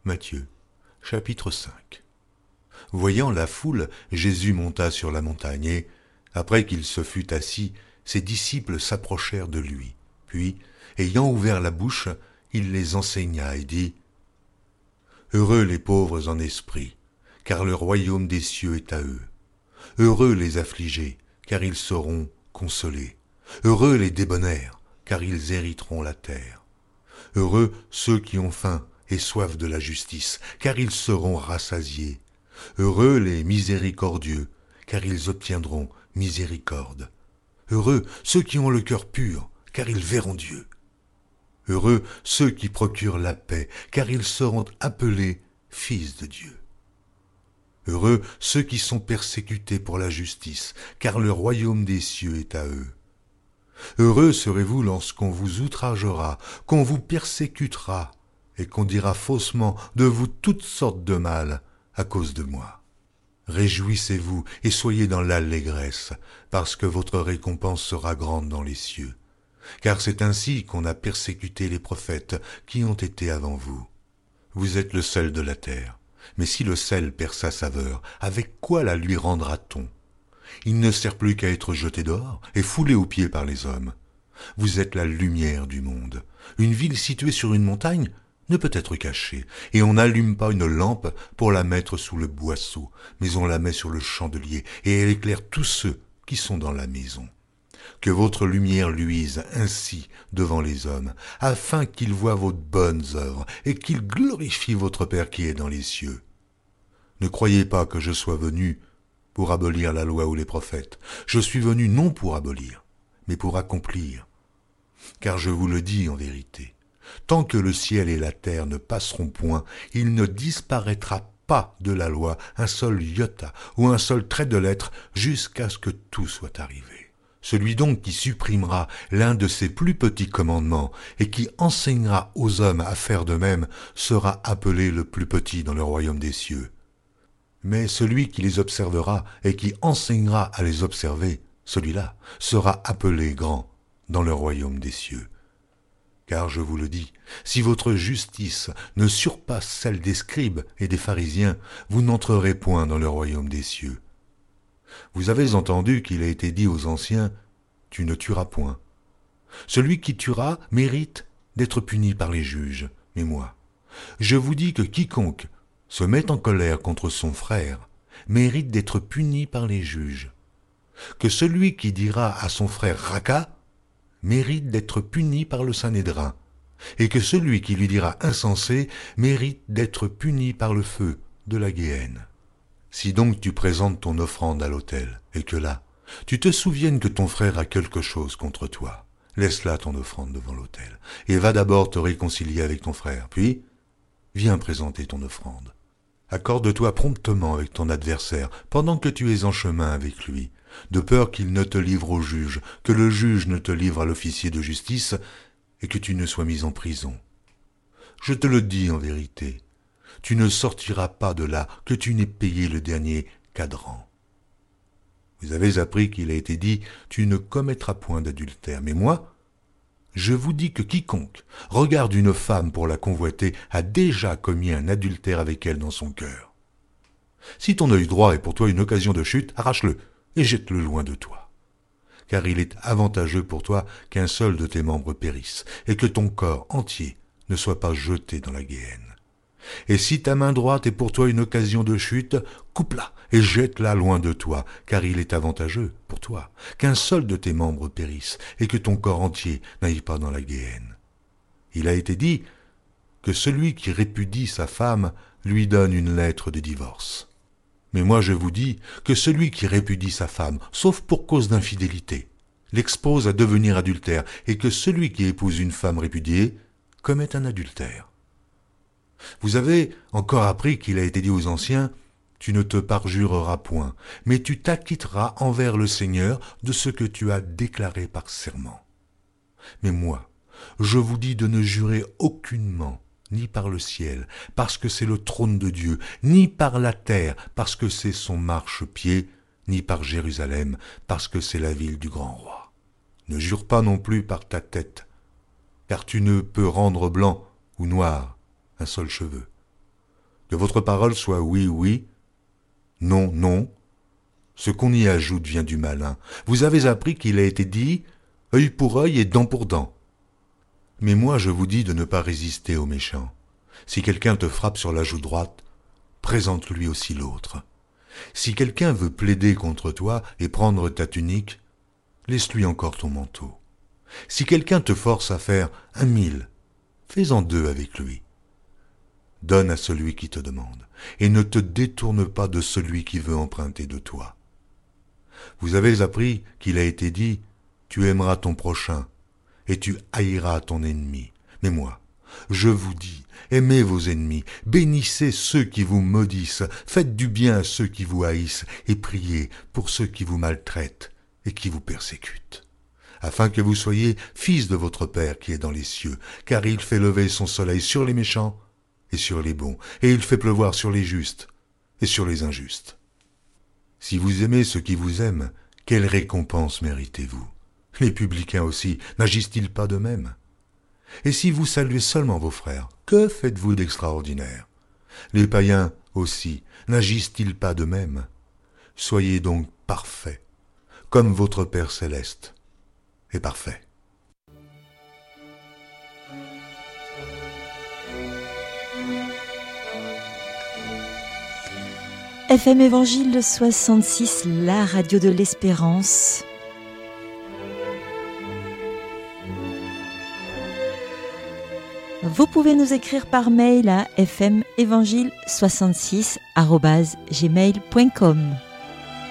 Matthieu, chapitre 5. Voyant la foule, Jésus monta sur la montagne et, après qu'il se fut assis, ses disciples s'approchèrent de lui. Puis, ayant ouvert la bouche, il les enseigna et dit : Heureux les pauvres en esprit, car le royaume des cieux est à eux. Heureux les affligés, car ils seront consolés. Heureux les débonnaires, car ils hériteront la terre. Heureux ceux qui ont faim et soif de la justice, car ils seront rassasiés. Heureux les miséricordieux, car ils obtiendront miséricorde. Heureux ceux qui ont le cœur pur, car ils verront Dieu. Heureux ceux qui procurent la paix, car ils seront appelés fils de Dieu. Heureux ceux qui sont persécutés pour la justice, car le royaume des cieux est à eux. Heureux serez-vous lorsqu'on vous outragera, qu'on vous persécutera, et qu'on dira faussement de vous toutes sortes de mal à cause de moi. Réjouissez-vous et soyez dans l'allégresse, parce que votre récompense sera grande dans les cieux. Car c'est ainsi qu'on a persécuté les prophètes qui ont été avant vous. Vous êtes le sel de la terre, mais si le sel perd sa saveur, avec quoi la lui rendra-t-on ? Il ne sert plus qu'à être jeté dehors et foulé aux pieds par les hommes. Vous êtes la lumière du monde. Une ville située sur une montagne ne peut être cachée, et on n'allume pas une lampe pour la mettre sous le boisseau, mais on la met sur le chandelier, et elle éclaire tous ceux qui sont dans la maison. Que votre lumière luise ainsi devant les hommes, afin qu'ils voient vos bonnes œuvres, et qu'ils glorifient votre Père qui est dans les cieux. Ne croyez pas que je sois venu pour abolir la loi ou les prophètes. Je suis venu non pour abolir, mais pour accomplir. Car je vous le dis en vérité, tant que le ciel et la terre ne passeront point, il ne disparaîtra pas de la loi un seul iota ou un seul trait de lettre jusqu'à ce que tout soit arrivé. Celui donc qui supprimera l'un de ces plus petits commandements et qui enseignera aux hommes à faire de même sera appelé le plus petit dans le royaume des cieux. Mais celui qui les observera et qui enseignera à les observer, celui-là sera appelé grand dans le royaume des cieux. Car je vous le dis, si votre justice ne surpasse celle des scribes et des pharisiens, vous n'entrerez point dans le royaume des cieux. Vous avez entendu qu'il a été dit aux anciens : tu ne tueras point. Celui qui tuera mérite d'être puni par les juges. Mais moi, je vous dis que quiconque se met en colère contre son frère mérite d'être puni par les juges. Que celui qui dira à son frère Raka mérite d'être puni par le Sanhédrin, et que celui qui lui dira insensé mérite d'être puni par le feu de la Guéhenne. Si donc tu présentes ton offrande à l'autel, et que là, tu te souviennes que ton frère a quelque chose contre toi, laisse là ton offrande devant l'autel, et va d'abord te réconcilier avec ton frère, puis viens présenter ton offrande. Accorde-toi promptement avec ton adversaire pendant que tu es en chemin avec lui, de peur qu'il ne te livre au juge, que le juge ne te livre à l'officier de justice et que tu ne sois mis en prison. Je te le dis en vérité, tu ne sortiras pas de là que tu n'aies payé le dernier cadran. Vous avez appris qu'il a été dit : tu ne commettras point d'adultère. Mais moi, je vous dis que quiconque regarde une femme pour la convoiter a déjà commis un adultère avec elle dans son cœur. Si ton œil droit est pour toi une occasion de chute, arrache-le et jette-le loin de toi. Car il est avantageux pour toi qu'un seul de tes membres périsse, et que ton corps entier ne soit pas jeté dans la Guéhenne. Et si ta main droite est pour toi une occasion de chute, coupe-la et jette-la loin de toi, car il est avantageux pour toi qu'un seul de tes membres périsse, et que ton corps entier n'aille pas dans la Guéhenne. Il a été dit que celui qui répudie sa femme lui donne une lettre de divorce. Mais moi je vous dis que celui qui répudie sa femme, sauf pour cause d'infidélité, l'expose à devenir adultère, et que celui qui épouse une femme répudiée commet un adultère. Vous avez encore appris qu'il a été dit aux anciens : tu ne te parjureras point, mais tu t'acquitteras envers le Seigneur de ce que tu as déclaré par serment. Mais moi, je vous dis de ne jurer aucunement, ni par le ciel, parce que c'est le trône de Dieu, ni par la terre, parce que c'est son marchepied, ni par Jérusalem, parce que c'est la ville du grand roi. Ne jure pas non plus par ta tête, car tu ne peux rendre blanc ou noir un seul cheveu. Que votre parole soit oui, oui, non, non. Ce qu'on y ajoute vient du malin. Vous avez appris qu'il a été dit œil pour œil et dent pour dent. Mais moi je vous dis de ne pas résister aux méchants. Si quelqu'un te frappe sur la joue droite, présente-lui aussi l'autre. Si quelqu'un veut plaider contre toi et prendre ta tunique, laisse-lui encore ton manteau. Si quelqu'un te force à faire 1000, fais-en 2 avec lui. Donne à celui qui te demande, et ne te détourne pas de celui qui veut emprunter de toi. Vous avez appris qu'il a été dit, tu aimeras ton prochain, et tu haïras ton ennemi. Mais moi, je vous dis, aimez vos ennemis, bénissez ceux qui vous maudissent, faites du bien à ceux qui vous haïssent, et priez pour ceux qui vous maltraitent et qui vous persécutent, afin que vous soyez fils de votre Père qui est dans les cieux, car il fait lever son soleil sur les méchants et sur les bons, et il fait pleuvoir sur les justes et sur les injustes. Si vous aimez ceux qui vous aiment, quelle récompense méritez-vous? Les publicains aussi, n'agissent-ils pas de même? Et si vous saluez seulement vos frères, que faites-vous d'extraordinaire? Les païens aussi, n'agissent-ils pas de même? Soyez donc parfaits, comme votre Père céleste est parfait. FM Évangile 66, la radio de l'espérance. Vous pouvez nous écrire par mail à fmevangile66@gmail.com.